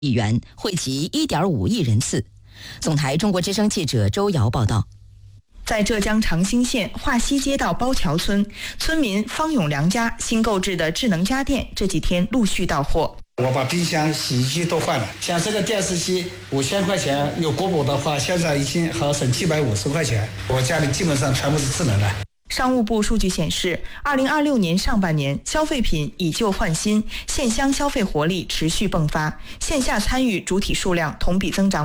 亿元，惠及1.5亿人次。总台中国之声记者周瑶报道。 在浙江长兴县华西街道包桥村，村民方永良家新购置的智能家电这几天陆续到货。 我把冰箱、洗衣机都换了，像这个电视机5000块钱，有国补的话，现在已经好省750块钱。我家里基本上全部是智能的。 商务部数据显示，2026年上半年消费品以旧换新，线乡消费活力持续迸发，线下参与主体数量同比增长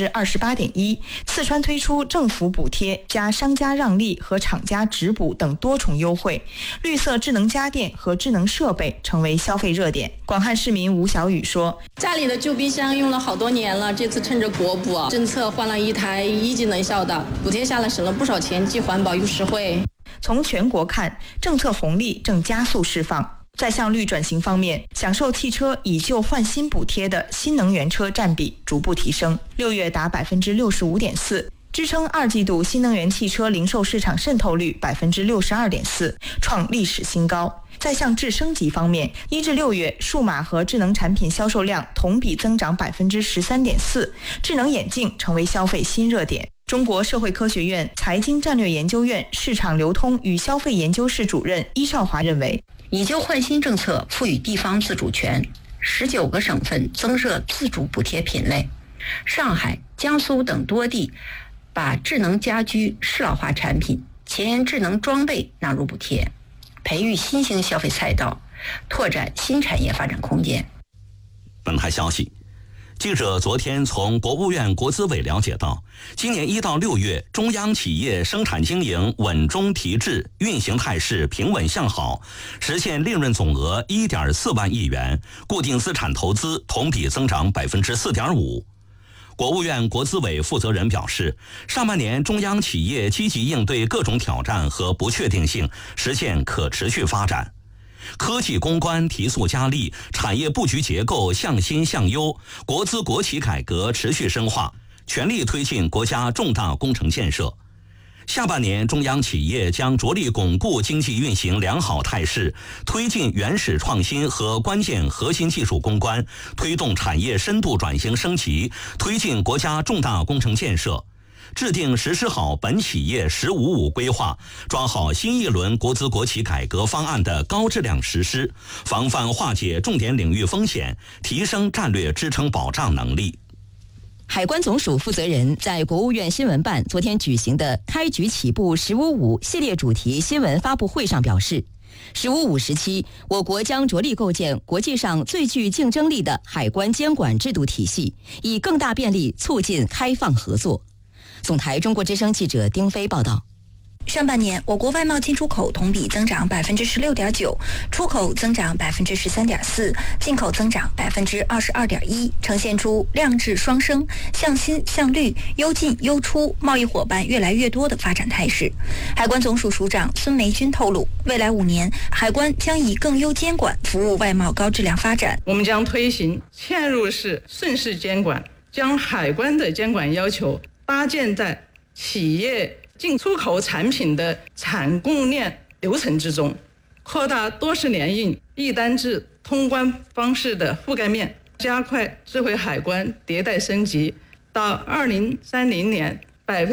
28.1%。四川推出政府补贴加商家让利和厂家直补等多重优惠，绿色智能家电和智能设备成为消费热点。广汉市民吴小雨说：“ 家里的旧冰箱用了好多年了，这次趁着国补政策换了一台1级能效的，补贴下来省了不少钱，既环保又实惠。” 从全国看，政策红利正加速释放。在向绿转型方面，享受汽车以旧换新补贴的新能源车占比逐步提升，6月达65.4%，支撑2季度新能源汽车零售市场渗透率62.4%，创历史新高。在向智升级方面，1至6月数码和智能产品销售量同比增长13.4%，智能眼镜成为消费新热点。中国社会科学院财经战略研究院市场流通与消费研究室主任伊少华认为， 以旧换新政策赋予地方自主权，19个省份增设自主补贴品类，上海、江苏等多地把智能家居适老化产品、前智能装备纳入补贴，培育新兴消费赛道，拓展新产业发展空间。 本台消息，记者昨天从国务院国资委了解到，今年1到6月，中央企业生产经营稳中提质，运行态势平稳向好，实现利润总额1.4万亿元，固定资产投资同比增长4.5%。国务院国资委负责人表示，上半年中央企业积极应对各种挑战和不确定性，实现可持续发展。科技攻关提速加力，产业布局结构向新向优，国资国企改革持续深化，全力推进国家重大工程建设。下半年，中央企业将着力巩固经济运行良好态势，推进原始创新和关键核心技术攻关，推动产业深度转型升级，推进国家重大工程建设。制定实施好本企业“15+5”规划，抓好新一轮国资国企改革方案的高质量实施，防范化解重点领域风险，提升战略支撑保障能力。 海关总署负责人在国务院新闻办昨天举行的开局起步“15+5”系列主题新闻发布会上表示，“15+5”时期，我国将着力构建国际上最具竞争力的海关监管制度体系，以更大便利促进开放合作。总台中国之声记者丁飞报道。 上半年，我国外贸进出口同比增长16.9%，出口增长13.4%，进口增长22.1%，呈现出量质双升、向新向绿、优进优出、贸易伙伴越来越多的发展态势。海关总署署长孙梅军透露，未来5年，海关将以更优监管服务外贸高质量发展。 我们将推行嵌入式顺势监管，将海关的监管要求搭建在企业进出口产品的产供链流程之中，扩大多式联运、一单制通关方式的覆盖面，加快智慧海关迭代升级。到2030年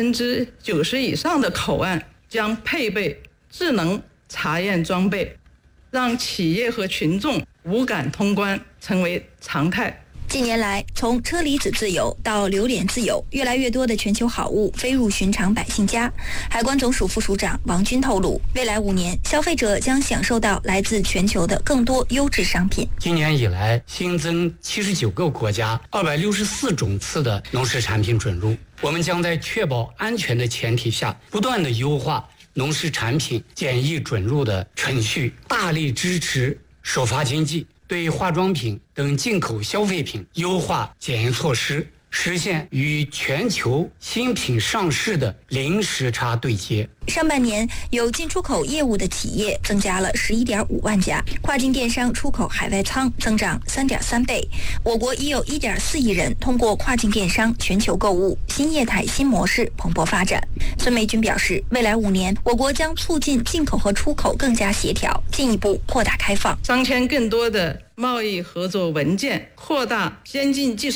，90%以上的口岸将配备智能查验装备，让企业和群众无感通关成为常态。 近年来，从车厘子自由到榴莲自由，越来越多的全球好物飞入寻常百姓家。海关总署副署长王军透露，未来5年，消费者将享受到来自全球的更多优质商品。 今年以来，新增79个国家264种次的农事产品准入。我们将在确保安全的前提下，不断地优化农事产品检疫准入的程序，大力支持首发经济，对化妆品等进口消费品优化检验措施， 实现与全球新品上市的零时差对接。 上半年有进出口业务的企业增加了11.5万家，跨境电商出口海外仓增长3.3倍。我国已有1.4亿人通过跨境电商全球购物，新业态新模式蓬勃发展。孙梅军表示，未来5年，我国将促进进口和出口更加协调，进一步扩大开放， 商签更多的贸易合作文件，扩大先进技术